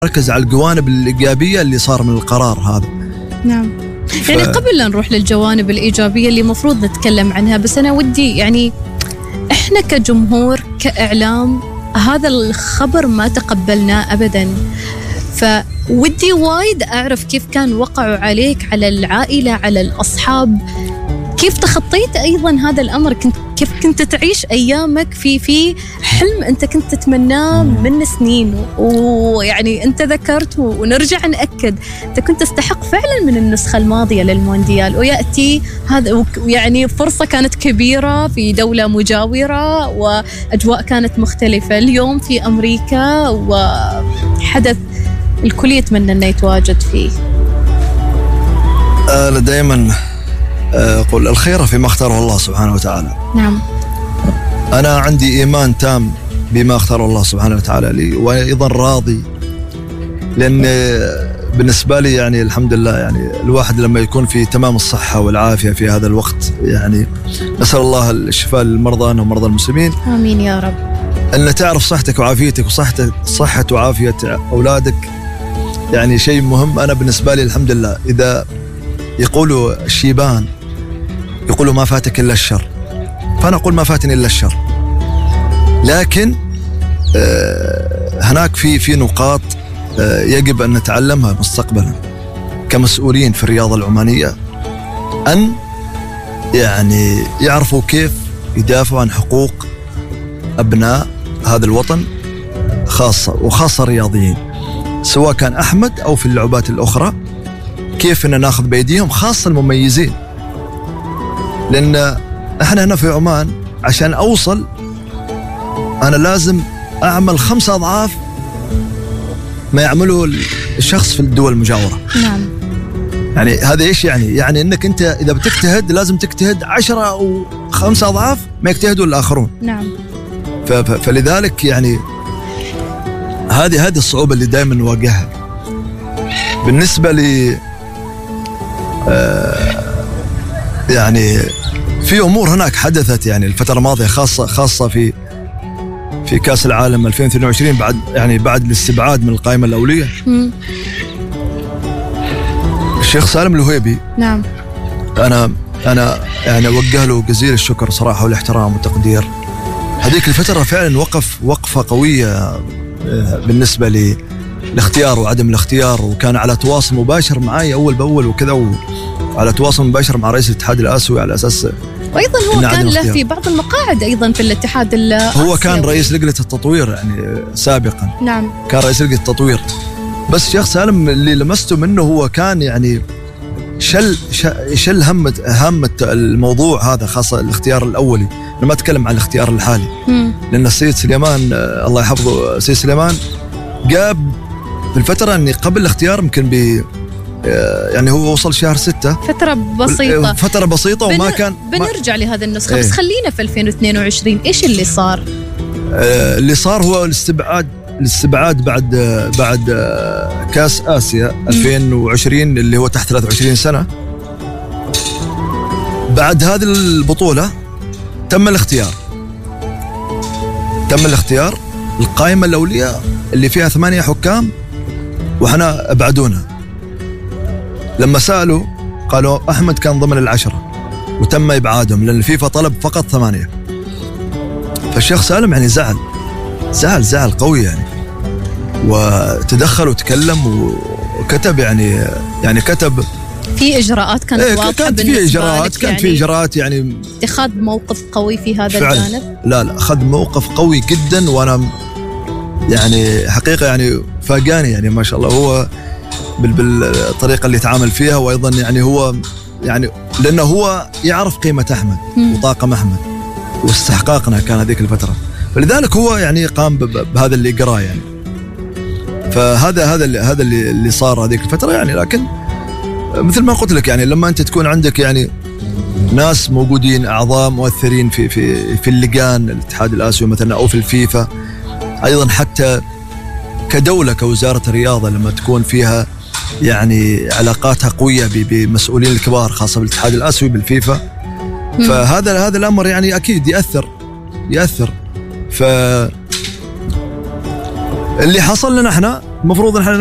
ركز على الجوانب الإيجابية اللي صار من القرار هذا. نعم. يعني قبل لا نروح للجوانب الإيجابية اللي مفروض نتكلم عنها، بس أنا ودي يعني إحنا كجمهور كإعلام هذا الخبر ما تقبلناه أبدا، فودي وايد أعرف كيف كان وقعوا عليك، على العائلة، على الأصحاب، كيف تخطيت أيضا هذا الأمر، كيف كنت تعيش أيامك في حلم أنت كنت تتمناه من سنين، ويعني أنت ذكرت ونرجع نأكد أنت كنت تستحق فعلا من النسخة الماضية للمونديال، ويأتي هذا يعني فرصة كانت كبيرة في دولة مجاورة وأجواء كانت مختلفة. اليوم في أمريكا وحدث الكل يتمنى أنه يتواجد فيه. أنا دائما أقول الخير فيما اختاره الله سبحانه وتعالى. نعم. أنا عندي إيمان تام بما اختاره الله سبحانه وتعالى لي، وأيضا راضي، لأن بالنسبة لي يعني الحمد لله يعني الواحد لما يكون في تمام الصحة والعافية في هذا الوقت، يعني نسأل الله الشفاء للمرضى ومرضى المسلمين. آمين يا رب. أن تعرف صحتك وعافيتك صحة وعافية أولادك يعني شيء مهم. أنا بالنسبة لي الحمد لله، إذا يقولوا الشيبان يقولوا ما فاتك إلا الشر، فأنا أقول ما فاتني إلا الشر، لكن هناك في نقاط يجب أن نتعلمها مستقبلا كمسؤولين في الرياضة العمانية، أن يعني يعرفوا كيف يدافعوا عن حقوق أبناء هذا الوطن، وخاصة الرياضيين، سواء كان أحمد أو في اللعبات الأخرى، كيف إن ناخذ بيديهم، خاصة المميزين. لأن إحنا هنا في عمان عشان أوصل أنا لازم أعمل 5 أضعاف ما يعمله الشخص في الدول المجاورة. نعم. يعني هذا إيش يعني إنك أنت إذا بتجتهد لازم تجتهد 10 أو 5 أضعاف ما يجتهدوا الآخرون. نعم. فلذلك يعني هذه الصعوبة اللي دائما نواجهها. بالنسبة لي يعني في أمور هناك حدثت يعني الفترة الماضية، خاصة في كأس العالم 2022 بعد الاستبعاد من القائمة الأولية. الشيخ سالم الوهيبي. نعم. أنا يعني أوجه له جزيل الشكر صراحة والاحترام والتقدير. هذيك الفترة فعلا وقفة قوية بالنسبة لي الاختيار وعدم الاختيار، وكان على تواصل مباشر معي أول بأول وكذا، وعلى تواصل مباشر مع رئيس الاتحاد الآسيوي على أساس. وأيضا هو كان له في بعض المقاعد أيضا في الاتحاد الآسيوي. هو كان رئيس لجنة التطوير يعني سابقا. نعم. كان رئيس لجنة التطوير. بس الشيخ سالم اللي لمسته منه هو كان يعني شل همة الموضوع هذا، خاصة الاختيار الأولي. أنا ما أتكلم عن الاختيار الحالي. لأن السيد سليمان الله يحفظه، السيد سليمان جاب في الفترة أني قبل الاختيار يمكن يعني هو وصل شهر 6، فترة بسيطة وما كان. بنرجع لهذا النسخة. بس خلينا في 2022 إيش اللي صار؟ اللي صار هو الاستبعاد بعد كاس آسيا 2020 اللي هو تحت 23 سنة. بعد هذه البطولة تم الاختيار القائمة الأولية اللي فيها 8 حكام، وحنا أبعدونا. لما سألوا قالوا أحمد كان ضمن 10 وتم إبعادهم لأن الفيفا طلب فقط 8. فالشيخ سالم يعني زعل قوي يعني، وتدخل وتكلم وكتب يعني كتب في إجراءات كانت واضحة كانت في إجراءات يعني اتخاذ موقف قوي في هذا الجانب. لا أخذ موقف قوي جدا، وأنا يعني حقيقة يعني فاجاني يعني ما شاء الله هو بالطريقة اللي يتعامل فيها، وأيضا يعني هو يعني لأنه هو يعرف قيمة أحمد وطاقم أحمد واستحقاقنا كان هذيك الفترة، فلذلك هو يعني قام بهذا اللي قراه يعني. فهذا اللي صار هذيك الفترة يعني. لكن مثل ما قلت لك يعني لما أنت تكون عندك يعني ناس موجودين أعضاء مؤثرين في اللجان الاتحاد الآسيوي مثلا أو في الفيفا، أيضا حتى كدولة كوزارة الرياضة لما تكون فيها يعني علاقاتها قوية بمسؤولين الكبار خاصة بالاتحاد الآسيوي بالفيفا، فهذا الأمر يعني أكيد يأثر. اللي حصل لنا احنا المفروض ان احنا